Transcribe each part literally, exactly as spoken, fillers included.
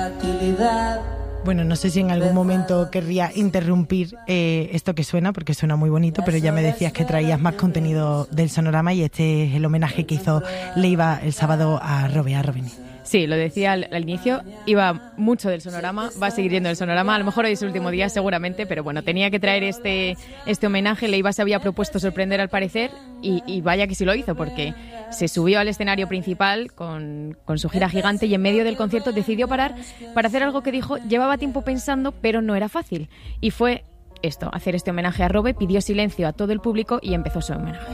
Bueno, no sé si en algún momento querría interrumpir eh, esto que suena, porque suena muy bonito, pero ya me decías que traías más contenido del Sonorama y este es el homenaje que hizo Leiva el sábado a Robe, a Robin. Sí, lo decía al, al inicio, iba mucho del Sonorama, va a seguir yendo del Sonorama, a lo mejor hoy es el último día seguramente, pero bueno, tenía que traer este, este homenaje. Leiva se había propuesto sorprender al parecer y, y vaya que sí lo hizo, porque se subió al escenario principal con, con su gira gigante y en medio del concierto decidió parar para hacer algo que dijo llevaba tiempo pensando, pero no era fácil. Y fue esto, hacer este homenaje a Robe, pidió silencio a todo el público y empezó su homenaje.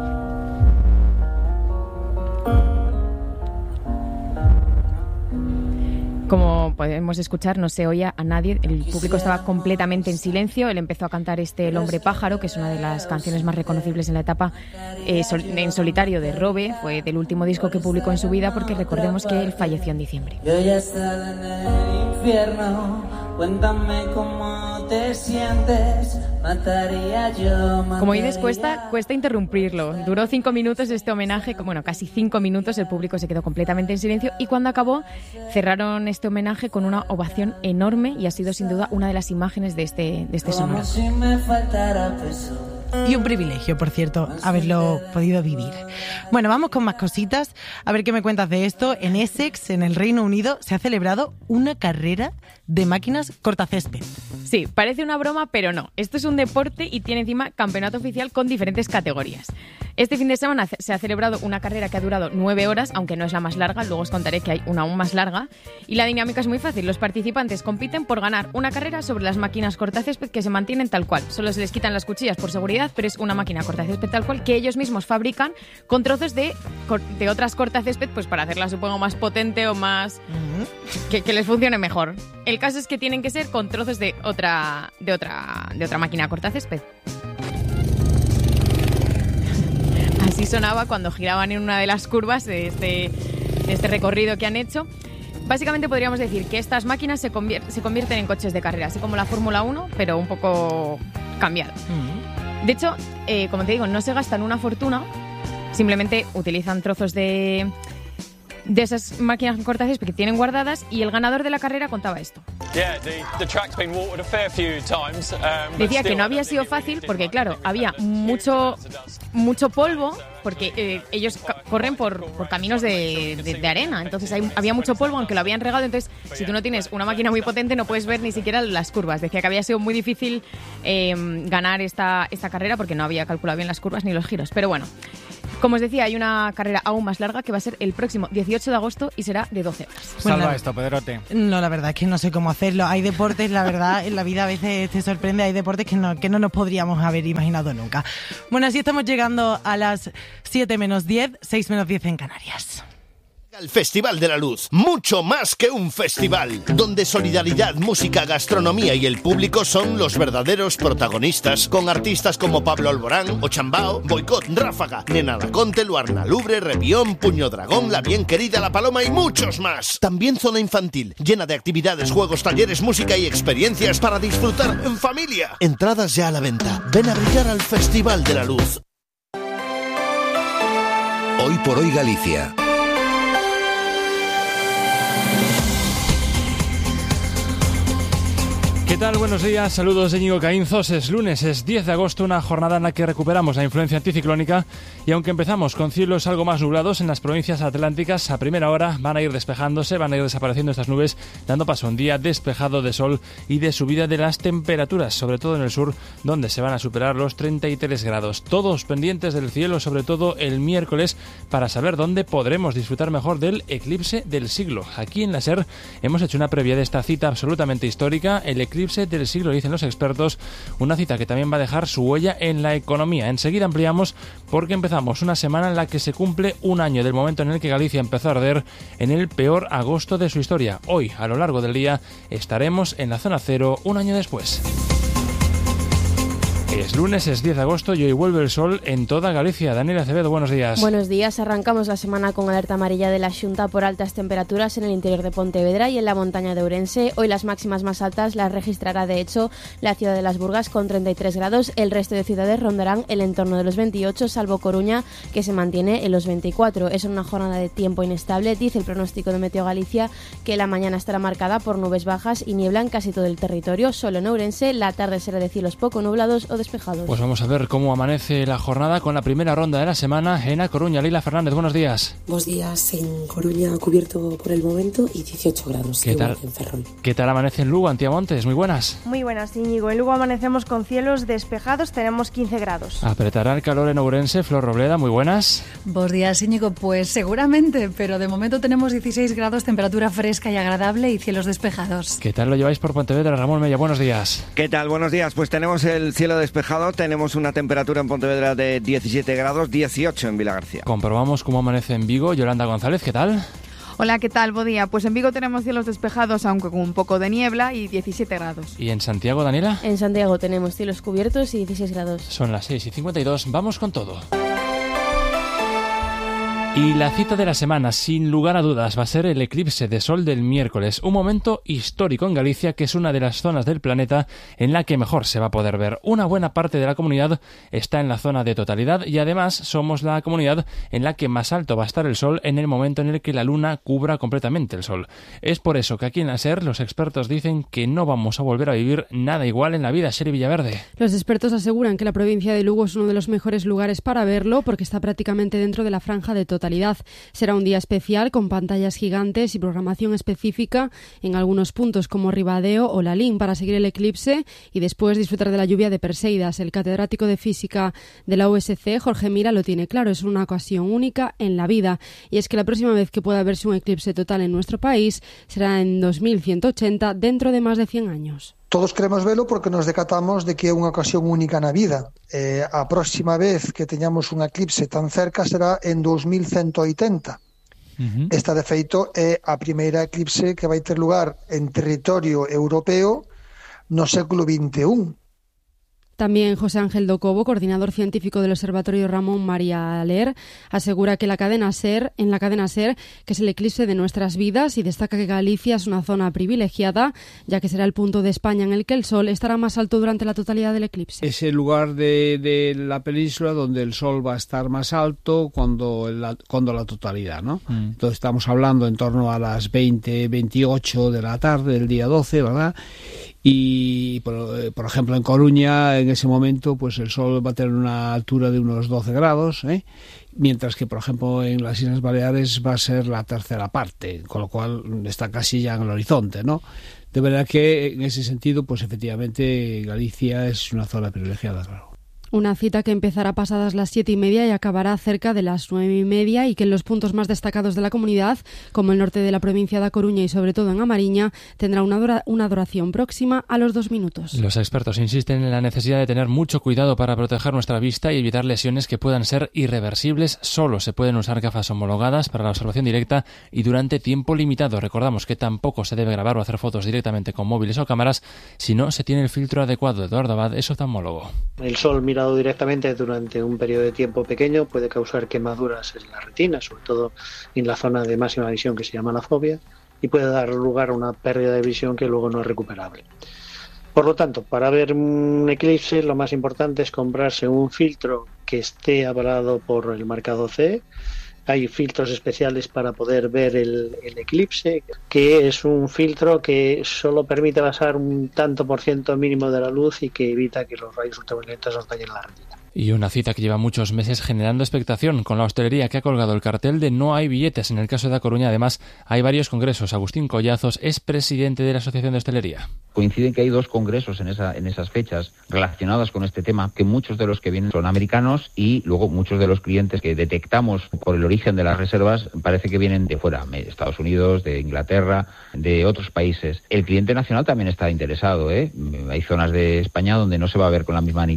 Como podemos escuchar, no se oía a nadie, el público estaba completamente en silencio. Él empezó a cantar este El hombre pájaro, que es una de las canciones más reconocibles en la etapa eh, sol, en solitario de Robe. Fue del último disco que publicó en su vida, porque recordemos que él falleció en diciembre. Yo ya estaba en el infierno, cuéntame cómo te sientes, mataría yo, mataría. Como oídes, cuesta, cuesta interrumpirlo. Duró cinco minutos este homenaje, bueno, casi cinco minutos, el público se quedó completamente en silencio y cuando acabó cerraron este homenaje con una ovación enorme y ha sido sin duda una de las imágenes de este, de este sonoro. Como si me faltara peso. Y un privilegio, por cierto, haberlo podido vivir. Bueno, vamos con más cositas. A ver qué me cuentas de esto. En Essex, en el Reino Unido, se ha celebrado una carrera de máquinas cortacésped. Sí, parece una broma, pero no. Esto es un deporte y tiene encima campeonato oficial con diferentes categorías. Este fin de semana se ha celebrado una carrera que ha durado nueve horas, aunque no es la más larga. Luego os contaré que hay una aún más larga. Y la dinámica es muy fácil. Los participantes compiten por ganar una carrera sobre las máquinas cortacésped que se mantienen tal cual. Solo se les quitan las cuchillas por seguridad, pero es una máquina cortacésped tal cual que ellos mismos fabrican con trozos de, de otras cortacésped, pues para hacerla supongo más potente o más uh-huh. que, que les funcione mejor. El caso es que tienen que ser con trozos de otra de otra de otra máquina cortacésped. Así sonaba cuando giraban en una de las curvas de este, de este recorrido que han hecho. Básicamente podríamos decir que estas máquinas se, convier- se convierten en coches de carrera, así como la Fórmula uno, pero un poco cambiado. Uh-huh. De hecho, eh, como te digo, no se gastan una fortuna, simplemente utilizan trozos de, de esas máquinas cortacésped que tienen guardadas y el ganador de la carrera contaba esto. Decía que no había sido fácil porque, claro, había mucho, mucho polvo, porque eh, ellos ca- corren por, por caminos de, de, de arena, entonces hay, había mucho polvo, aunque lo habían regado, entonces si tú no tienes una máquina muy potente no puedes ver ni siquiera las curvas. Decía que había sido muy difícil eh, ganar esta, esta carrera porque no había calculado bien las curvas ni los giros, pero bueno. Como os decía, hay una carrera aún más larga que va a ser el próximo dieciocho de agosto y será de doce horas. Salva Bueno, esto, Pedrote. No, la verdad es que no sé cómo hacerlo. Hay deportes, la verdad, en la vida a veces te sorprende, hay deportes que no, que no nos podríamos haber imaginado nunca. Bueno, así estamos llegando a las siete menos diez, seis menos diez en Canarias. El Festival de la Luz, mucho más que un festival, donde solidaridad, música, gastronomía y el público son los verdaderos protagonistas, con artistas como Pablo Alborán, Ochambao, Boicot, Ráfaga, Nena Laconte, Luarna Lubre, Revión, Puño Dragón, La Bien Querida, La Paloma y muchos más. También zona infantil, llena de actividades, juegos, talleres, música y experiencias para disfrutar en familia. Entradas ya a la venta. Ven a brillar al Festival de la Luz. Hoy por hoy Galicia. ¿Qué tal? Buenos días, saludos de Íñigo Caínzos. Es lunes, es diez de agosto, una jornada en la que recuperamos la influencia anticiclónica y aunque empezamos con cielos algo más nublados en las provincias atlánticas, a primera hora van a ir despejándose, van a ir desapareciendo estas nubes, dando paso a un día despejado de sol y de subida de las temperaturas, sobre todo en el sur, donde se van a superar los treinta y tres grados. Todos pendientes del cielo, sobre todo el miércoles, para saber dónde podremos disfrutar mejor del eclipse del siglo. Aquí en la SER hemos hecho una previa de esta cita absolutamente histórica, el eclipse del siglo, dicen los expertos, una cita que también va a dejar su huella en la economía. Enseguida ampliamos porque empezamos una semana en la que se cumple un año del momento en el que Galicia empezó a arder en el peor agosto de su historia. Hoy, a lo largo del día, estaremos en la zona cero un año después. Es lunes, es diez de agosto y hoy vuelve el sol en toda Galicia. Daniela Acevedo, buenos días. Buenos días. Arrancamos la semana con alerta amarilla de la Xunta por altas temperaturas en el interior de Pontevedra y en la montaña de Ourense. Hoy las máximas más altas las registrará, de hecho, la ciudad de Las Burgas con treinta y tres grados. El resto de ciudades rondarán el entorno de los veintiocho, salvo Coruña, que se mantiene en los veinticuatro. Es una jornada de tiempo inestable. Dice el pronóstico de Meteo Galicia que la mañana estará marcada por nubes bajas y niebla en casi todo el territorio. Solo en Ourense la tarde será de cielos poco nublados o despejados. Pues vamos a ver cómo amanece la jornada con la primera ronda de la semana en A Coruña. Leila Fernández, buenos días. Buenos días. En Coruña cubierto por el momento y dieciocho grados. ¿Qué tal? En Ferrol. ¿Qué tal amanece en Lugo, Antiamontes? Muy buenas. Muy buenas, Íñigo. En Lugo amanecemos con cielos despejados, tenemos quince grados. ¿Apretará el calor en Ourense? Flor Robleda, muy buenas. Buenos días, Íñigo. Pues seguramente, pero de momento tenemos dieciséis grados, temperatura fresca y agradable y cielos despejados. ¿Qué tal lo lleváis por Pontevedra? Ramón Mella, buenos días. ¿Qué tal? Buenos días. Pues tenemos el cielo despejado, tenemos una temperatura en Pontevedra de diecisiete grados, dieciocho en Vilagarcía. Comprobamos cómo amanece en Vigo. Yolanda González, ¿qué tal? Hola, ¿qué tal? Buen día. Pues en Vigo tenemos cielos despejados, aunque con un poco de niebla, y diecisiete grados. ¿Y en Santiago, Daniela? En Santiago tenemos cielos cubiertos y dieciséis grados. Son las seis y cincuenta y dos. Vamos con todo. Y la cita de la semana, sin lugar a dudas, va a ser el eclipse de sol del miércoles, un momento histórico en Galicia, que es una de las zonas del planeta en la que mejor se va a poder ver. Una buena parte de la comunidad está en la zona de totalidad y además somos la comunidad en la que más alto va a estar el sol en el momento en el que la luna cubra completamente el sol. Es por eso que aquí en la SER los expertos dicen que no vamos a volver a vivir nada igual en la vida. Sherry Villaverde. Los expertos aseguran que la provincia de Lugo es uno de los mejores lugares para verlo porque está prácticamente dentro de la franja de totalidad. Será un día especial con pantallas gigantes y programación específica en algunos puntos como Ribadeo o Lalín para seguir el eclipse y después disfrutar de la lluvia de Perseidas. El catedrático de física de la U S C, Jorge Mira, lo tiene claro, es una ocasión única en la vida y es que la próxima vez que pueda verse un eclipse total en nuestro país será en dos mil ciento ochenta, dentro de más de cien años. Todos queremos velo porque nos decatamos de que é unha ocasión única na vida. Eh, a próxima vez que teñamos un eclipse tan cerca será en dos mil ciento oitenta. Uh-huh. Esta, de feito, é a primeira eclipse que vai ter lugar en territorio europeo no século vinte e un. También José Ángel Docobo, coordinador científico del Observatorio Ramón María Aller, asegura que la cadena SER, en la cadena SER, que es el eclipse de nuestras vidas, y destaca que Galicia es una zona privilegiada, ya que será el punto de España en el que el sol estará más alto durante la totalidad del eclipse. Es el lugar de, de la península donde el sol va a estar más alto cuando la, cuando la totalidad, ¿no? Mm. Entonces estamos hablando en torno a las veinte, veintiocho de la tarde del día doce, ¿verdad? Y, por, por ejemplo, en Coruña, en ese momento, pues el sol va a tener una altura de unos doce grados, ¿eh? Mientras que, por ejemplo, en las Islas Baleares va a ser la tercera parte, con lo cual está casi ya en el horizonte, ¿no? De verdad que, en ese sentido, pues efectivamente Galicia es una zona privilegiada, claro. Una cita que empezará pasadas las siete y media y acabará cerca de las nueve y media y que en los puntos más destacados de la comunidad, como el norte de la provincia de A Coruña y sobre todo en A Mariña, tendrá una, dura, una duración próxima a los dos minutos. Los expertos insisten en la necesidad de tener mucho cuidado para proteger nuestra vista y evitar lesiones que puedan ser irreversibles. Solo se pueden usar gafas homologadas para la observación directa y durante tiempo limitado. Recordamos que tampoco se debe grabar o hacer fotos directamente con móviles o cámaras si no se tiene el filtro adecuado. Eduardo Abad es oftalmólogo. El sol mira directamente durante un periodo de tiempo pequeño puede causar quemaduras en la retina, sobre todo en la zona de máxima visión que se llama la fobia, y puede dar lugar a una pérdida de visión que luego no es recuperable. Por lo tanto, para ver un eclipse lo más importante es comprarse un filtro que esté avalado por el marcado C E. Hay filtros especiales para poder ver el, el eclipse, que es un filtro que solo permite pasar un tanto por ciento mínimo de la luz y que evita que los rayos ultravioletas nos dañen la retina. Y una cita que lleva muchos meses generando expectación con la hostelería que ha colgado el cartel de no hay billetes. En el caso de A Coruña, además, hay varios congresos. Agustín Collazos es presidente de la Asociación de Hostelería. Coinciden que hay dos congresos en, esa, en esas fechas relacionadas con este tema, que muchos de los que vienen son americanos y luego muchos de los clientes que detectamos por el origen de las reservas parece que vienen de fuera, de Estados Unidos, de Inglaterra, de otros países. El cliente nacional también está interesado, ¿eh? Hay zonas de España donde no se va a ver con la misma nitidez.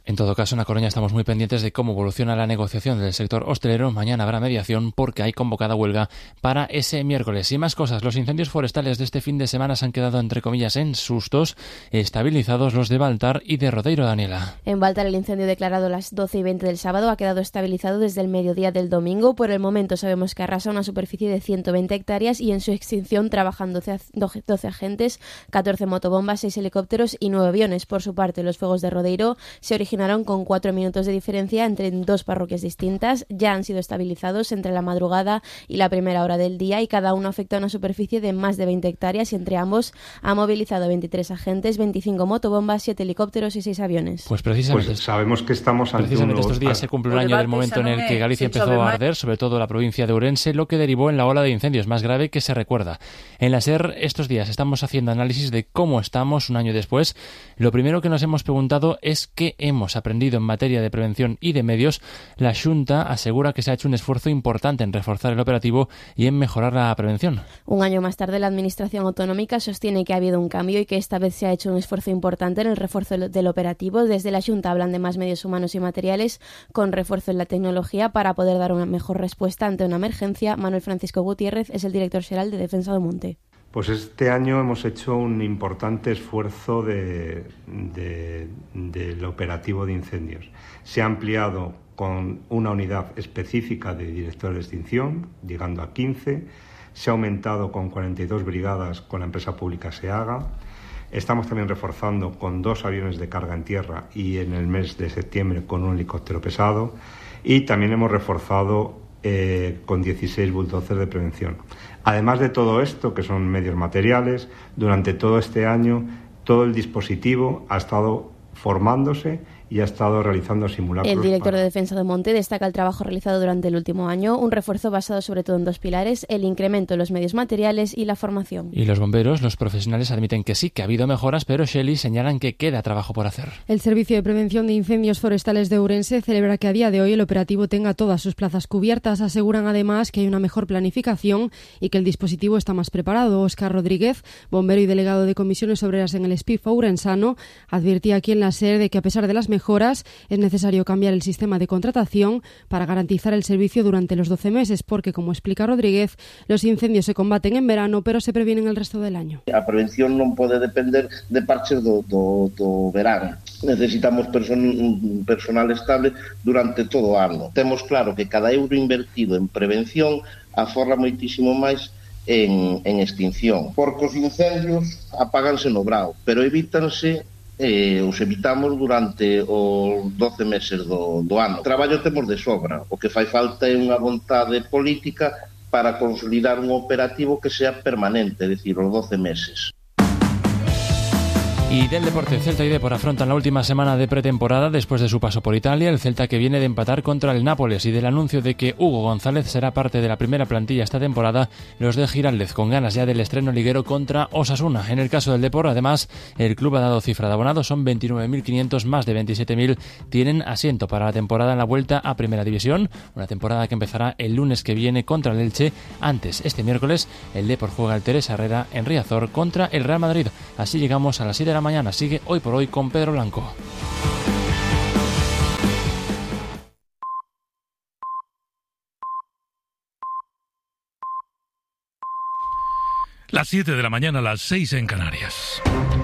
En todo caso, en A Coruña estamos muy pendientes de cómo evoluciona la negociación del sector hostelero. Mañana habrá mediación porque hay convocada huelga para ese miércoles. Y más cosas, los incendios forestales de este fin de semana se han quedado, entre comillas, en sustos, estabilizados los de Baltar y de Rodeiro, Daniela. En Baltar, el incendio declarado a las doce y veinte del sábado ha quedado estabilizado desde el mediodía del domingo. Por el momento sabemos que arrasa una superficie de ciento veinte hectáreas y en su extinción trabajan doce, doce agentes, catorce motobombas, seis helicópteros y nueve aviones. Por su parte, los fuegos de Rodeiro se originaron con cuatro minutos de diferencia entre dos parroquias distintas. Ya han sido estabilizados entre la madrugada y la primera hora del día y cada uno afecta a una superficie de más de veinte hectáreas y entre ambos ha movilizado veintitrés agentes, veinticinco motobombas, siete helicópteros y seis aviones. Pues precisamente, pues sabemos que estamos ante precisamente unos... estos días se cumple un año del momento en el que Galicia empezó a arder, sobre todo la provincia de Ourense, lo que derivó en la ola de incendios más grave que se recuerda. En la SER estos días estamos haciendo análisis de cómo estamos un año después. Lo primero que nos hemos preguntado es qué hemos aprendido en materia de prevención y de medios. La Xunta asegura que se ha hecho un esfuerzo importante en reforzar el operativo y en mejorar la prevención. Un año más tarde, la Administración Autonómica sostiene que ha habido un cambio y que esta vez se ha hecho un esfuerzo importante en el refuerzo del operativo. Desde la Xunta hablan de más medios humanos y materiales con refuerzo en la tecnología para poder dar una mejor respuesta ante una emergencia. Manuel Francisco Gutiérrez es el director xeral de Defensa do Monte. Pues este año hemos hecho un importante esfuerzo de, de, del operativo de incendios. Se ha ampliado con una unidad específica de directores de extinción, llegando a quince. Se ha aumentado con cuarenta y dos brigadas con la empresa pública SEAGA. Estamos también reforzando con dos aviones de carga en tierra y en el mes de septiembre con un helicóptero pesado. Y también hemos reforzado eh, con dieciséis bulldozers de prevención. Además de todo esto, que son medios materiales, durante todo este año todo el dispositivo ha estado formándose y ha estado realizando simulacros. El director para... de Defensa de Monte destaca el trabajo realizado durante el último año, un refuerzo basado sobre todo en dos pilares, el incremento de los medios materiales y la formación. Y los bomberos, los profesionales, admiten que sí, que ha habido mejoras, pero Shelley señalan que queda trabajo por hacer. El Servicio de Prevención de Incendios Forestales de Ourense celebra que a día de hoy el operativo tenga todas sus plazas cubiertas. Aseguran además que hay una mejor planificación y que el dispositivo está más preparado. Óscar Rodríguez, bombero y delegado de comisiones obreras en el S P I F ourensano, advertía aquí en la SER de que a pesar de las mejoras es necesario cambiar el sistema de contratación para garantizar el servicio durante los doce meses, porque, como explica Rodríguez, los incendios se combaten en verano, pero se previenen el resto del año. A prevención non pode depender de parches do, do, do verano. Necesitamos person, personal estable durante todo o ano. Temos claro que cada euro invertido en prevención aforra moitísimo máis en, en extinción. Porque os incendios apáganse no brao, pero evítanse Eh, os evitamos durante os doce meses do, do ano. Traballo temos de sobra, o que fai falta é unha vontade política para consolidar un operativo que sea permanente, é dicir, os doce meses. Y del deporte, Celta y Depor afrontan la última semana de pretemporada después de su paso por Italia. El Celta, que viene de empatar contra el Nápoles, y del anuncio de que Hugo González será parte de la primera plantilla esta temporada, los de Giraldez con ganas ya del estreno liguero contra Osasuna. En el caso del Depor, además, el club ha dado cifra de abonados, son veintinueve mil quinientos, más de veintisiete mil tienen asiento para la temporada en la vuelta a Primera División, una temporada que empezará el lunes que viene contra el Elche. Antes, este miércoles, el Depor juega el Teresa Herrera en Riazor contra el Real Madrid. Así llegamos a las siete de la mañana. Sigue Hoy por Hoy con Pedro Blanco. Las siete de la mañana, las seis en Canarias.